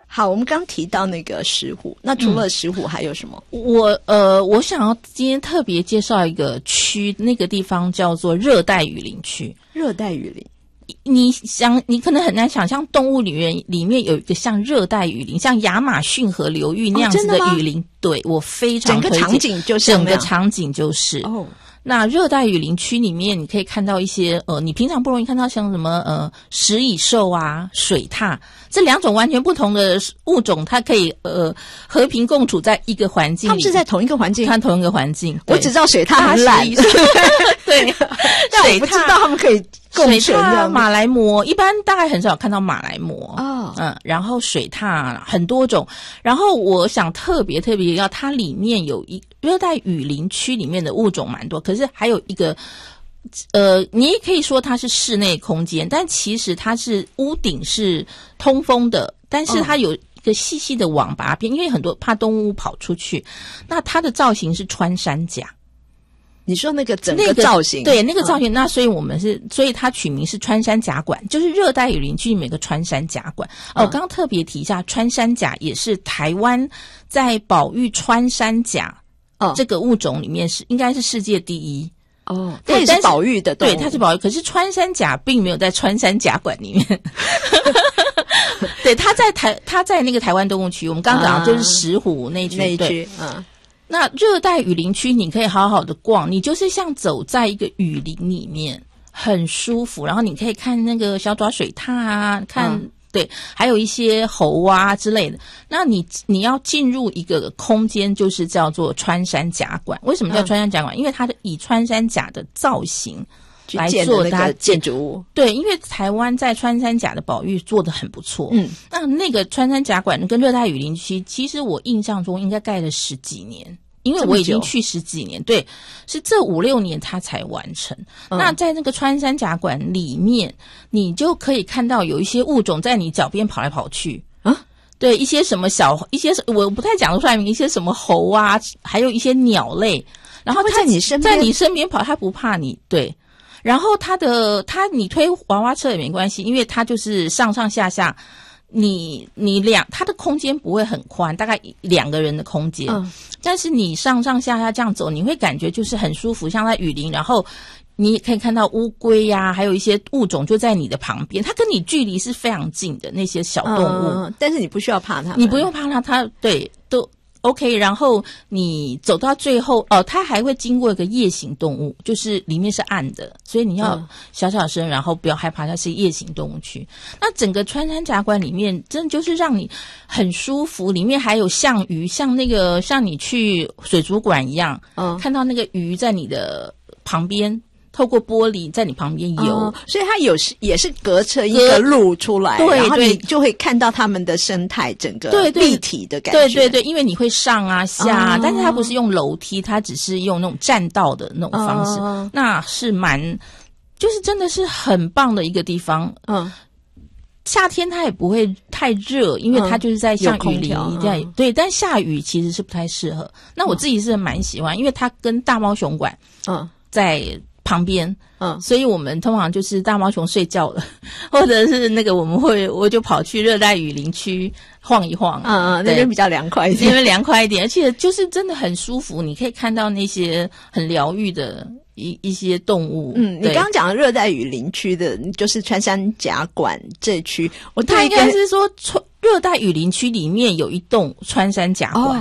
好，我们刚提到那个石虎，那除了石虎还有什么？ 我想要今天特别介绍一个区，那个地方叫做热带雨林区。 热带雨林。 你可能很难想象动物里面有一个像热带雨林，像亚马逊河流域那样子的雨林。对，我非常推荐。 整个场景就是整个场景就是哦。 那热带雨林区里面，你可以看到一些你平常不容易看到，像什么食蚁兽啊、水獭这两种完全不同的物种，它可以和平共处在一个环境里。 他们是在同一个环境， 看同一个环境。 我只知道水獭很懒， 对， 但我不知道他们可以共存。 水獭、马来貘，一般大概很少看到马来貘哦。 然后水獭很多种，然后我想特别要，它里面有热带雨林区里面的物种蛮多，可是还有一个你也可以说它是室内空间，但其实它是屋顶是通风的，但是它有一个细细的网把边，因为很多怕动物跑出去。那它的造型是穿山甲。 你说那个整个造型， 对，那个造型，那所以它取名是穿山甲馆，就是热带雨林区里面有个穿山甲馆。我刚刚特别提一下，穿山甲也是台湾在保育穿山甲这个物种里面应该是世界第一。 哦，它也是保育的动物。 对，它是保育，可是穿山甲并没有在穿山甲馆里面。对，它在那个台湾动物区，我们刚刚讲就是石虎那一区。那热带雨林区你可以好好的逛，你就是像走在一个雨林里面，很舒服，然后你可以看那个小爪水獭啊，对，还有一些猴啊之类的。那你要进入一个空间，就是叫做穿山甲馆。为什么叫穿山甲馆？因为它以穿山甲的造型来做它建筑物。 对，因为台湾在穿山甲的保育做得很不错。那个穿山甲馆跟热带雨林区，其实我印象中应该盖了10几年。因为我已经去10几年，对，是这5-6年它才完成。那在那个穿山甲馆里面，你就可以看到有一些物种在你脚边跑来跑去啊，对，一些我不太讲得出来名，一些什么猴啊，还有一些鸟类，然后它在你身边跑，它不怕你，对。然后你推娃娃车也没关系，因为它就是上上下下。它的空间不会很宽，大概2个人的空间。但是你上上下下这样走，你会感觉就是很舒服，像在雨林，然后你也可以看到乌龟呀，还有一些物种就在你的旁边，它跟你距离是非常近的那些小动物。 但是你不需要怕它， 你不用怕它，对，都 OK。然后你走到最后，它还会经过一个夜行动物，就是里面是暗的，所以你要小小声，然后不要害怕，它是夜行动物区。那整个穿山甲馆里面真的就是让你很舒服，里面还有象鱼，像你去水族馆一样，看到那个鱼在你的旁边。透过玻璃在你旁边游， 所以它也是隔着一个路出来， 对， 然后你就会看到它们的生态，整个立体的感觉。对，因为你会上啊下啊，但是它不是用楼梯，它只是用那种栈道的那种方式，那是就是真的是很棒的一个地方。夏天它也不会太热，因为它就是在像雨林一样，对。但下雨其实是不太适合。那我自己是蛮喜欢，因为它跟大猫熊馆在旁边，所以我们通常就是大猫熊睡觉了，或者是我就跑去热带雨林区晃一晃， 那边比较凉快一点， 因为凉快一点，而且就是真的很舒服，你可以看到那些很疗愈的一些动物。 你刚刚讲的热带雨林区的，就是穿山甲馆这区， 它应该是说热带雨林区里面有一栋穿山甲馆。